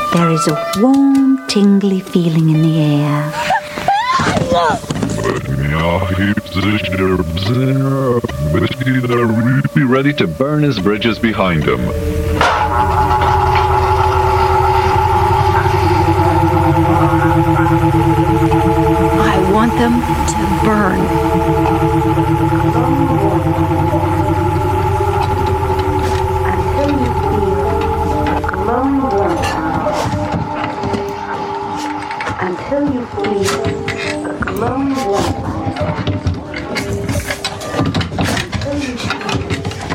There is a warm, tingly feeling in the air. Be ready to burn his bridges behind him. I want them to burn. Until you feel a glowing warmth.